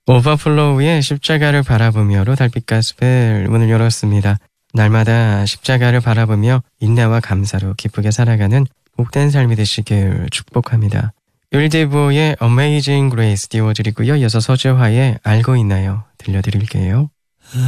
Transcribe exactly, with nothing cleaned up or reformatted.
오버플로우의 십자가를 바라보며로 달빛 가스펠 문을 열었습니다. 날마다 십자가를 바라보며 인내와 감사로 기쁘게 살아가는 복된 삶이 되시길 축복합니다. 율디보의 Amazing Grace 띄워드리고요. 이어서 서재화의 알고 있나요? 들려드릴게요.